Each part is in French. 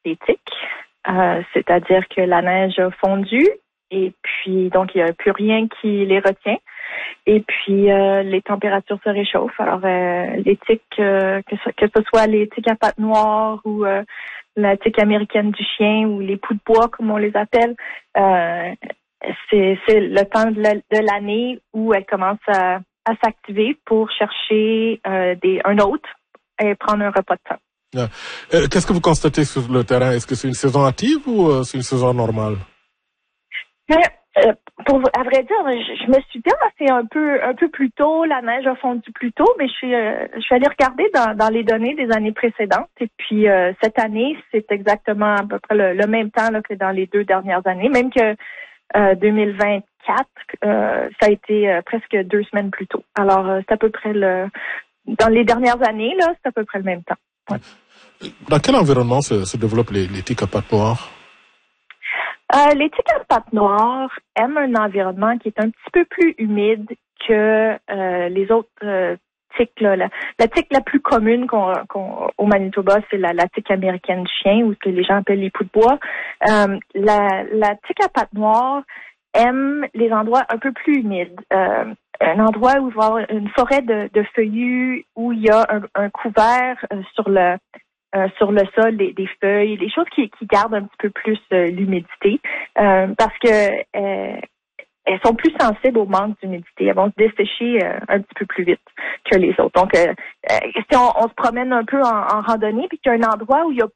des tiques, c'est-à-dire que la neige a fondu et puis donc il n'y a plus rien qui les retient. Et puis les températures se réchauffent. Alors les tiques, que ce soit les tiques à pattes noires ou la tique américaine du chien ou les poux de bois comme on les appelle, c'est le temps de l'année où elles commencent à s'activer pour chercher un hôte et prendre un repas de temps. Qu'est-ce que vous constatez sur le terrain? Est-ce que c'est une saison active ou c'est une saison normale? À vrai dire, je me suis dit, c'est un peu plus tôt, la neige a fondu plus tôt, mais je suis allée regarder dans les données des années précédentes. Et puis cette année, c'est exactement à peu près le même temps là, que dans les 2 dernières années, même que 2024, ça a été presque 2 semaines plus tôt. Alors c'est à peu près dans les dernières années, là, c'est à peu près le même temps. Ouais. Dans quel environnement se développent les tiques à pattes noires? Les tiques à pattes noires aiment un environnement qui est un petit peu plus humide que les autres tiques. La tique la plus commune au Manitoba, c'est la tique américaine du chien, ou ce que les gens appellent les poux de bois. La tique à pattes noires aime les endroits un peu plus humides. Un endroit où il va y avoir une forêt de feuillus, où il y a un couvert sur le sol, des feuilles, des choses qui gardent un petit peu plus l'humidité, parce que elles sont plus sensibles au manque d'humidité. Elles vont se dessécher un petit peu plus vite que les autres. Donc, si on se promène un peu en randonnée, puis qu'il y a un endroit où il y a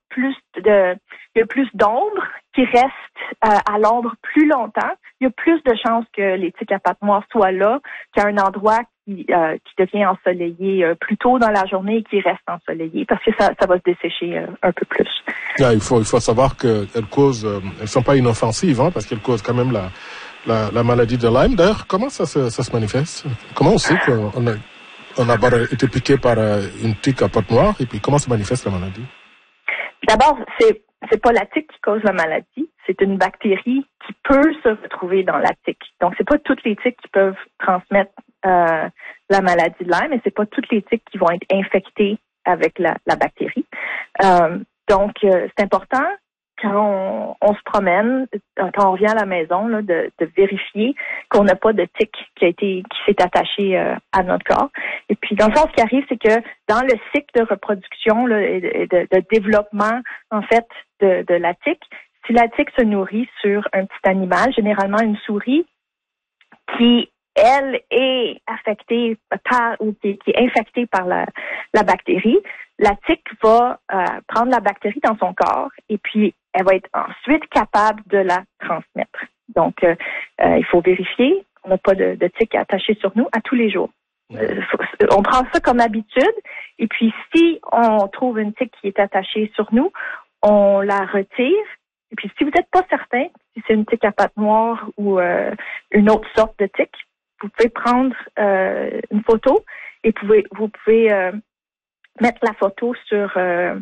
plus d'ombre qui reste à l'ombre plus longtemps, il y a plus de chances que les tiques à pattes noires soient là qu'à un endroit qui devient ensoleillé plus tôt dans la journée et qui reste ensoleillé, parce que ça va se dessécher un peu plus. Yeah, il faut savoir qu'elles elles sont pas inoffensives, parce qu'elles causent quand même la maladie de Lyme. D'ailleurs, comment ça se manifeste? Comment on sait qu'on a été piqué par une tique à pattes noires, et puis comment se manifeste la maladie? D'abord, c'est pas la tique qui cause la maladie, c'est une bactérie qui peut se retrouver dans la tique. Donc, c'est pas toutes les tiques qui peuvent transmettre la maladie de Lyme, et c'est pas toutes les tiques qui vont être infectées avec la bactérie. Donc, c'est important quand on se promène, quand on revient à la maison, là, de vérifier qu'on n'a pas de tique qui s'est attaché à notre corps. Et puis, dans le fond, ce qui arrive, c'est que dans le cycle de reproduction là, et de développement, en fait, de la tique, si la tique se nourrit sur un petit animal, généralement une souris, qui elle est affectée ou qui est infectée par la bactérie, la tique va prendre la bactérie dans son corps et puis elle va être ensuite capable de la transmettre. Donc, il faut vérifier qu'on n'a pas de tique attachée sur nous à tous les jours. On prend ça comme habitude et puis si on trouve une tique qui est attachée sur nous, on la retire. Et puis si vous n'êtes pas certain si c'est une tique à pattes noires ou une autre sorte de tique, vous pouvez prendre une photo et vous pouvez mettre la photo sur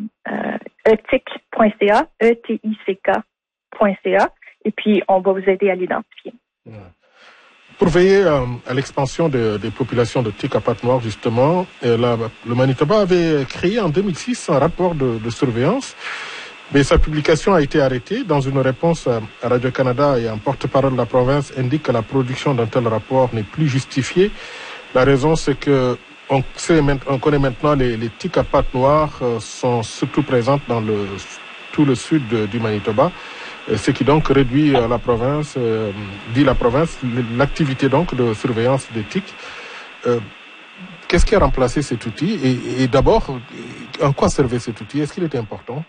etic.ca, etic.ca, et puis on va vous aider à l'identifier. Pour veiller à l'expansion des populations de tiques à pattes noires, justement, le Manitoba avait créé en 2006 un rapport de surveillance, mais sa publication a été arrêtée. Dans une réponse à Radio-Canada, et un porte-parole de la province indique que la production d'un tel rapport n'est plus justifiée. La raison, c'est que on connaît maintenant les tiques à pattes noires sont surtout présentes dans tout le sud du Manitoba, ce qui donc réduit la province, l'activité donc de surveillance des tiques. Qu'est-ce qui a remplacé cet outil et d'abord, en quoi servait cet outil? Est-ce qu'il était important?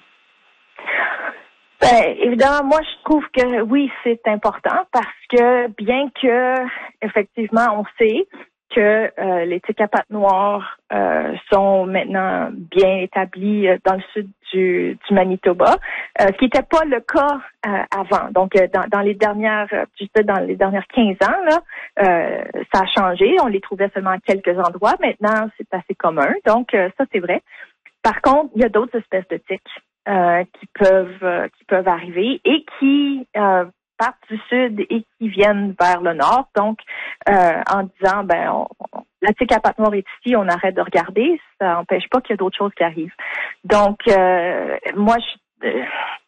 Ben, évidemment, moi, je trouve que oui, c'est important parce que bien que, effectivement, on sait que les tiques à pattes noires sont maintenant bien établies dans le sud du Manitoba, ce qui n'était pas le cas avant. Donc, dans les dernières 15 ans, là, ça a changé. On les trouvait seulement à quelques endroits. Maintenant, c'est assez commun. Donc, ça, c'est vrai. Par contre, il y a d'autres espèces de tiques qui peuvent arriver et qui partent du sud et qui viennent vers le nord. Donc, en disant, la tique à pattes noires est ici, on arrête de regarder, ça n'empêche pas qu'il y a d'autres choses qui arrivent. Donc, moi,